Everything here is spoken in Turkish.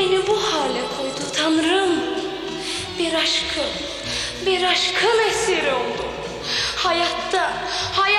beni bu hale koydu Tanrım. Bir aşkın esiri oldum. Hayatta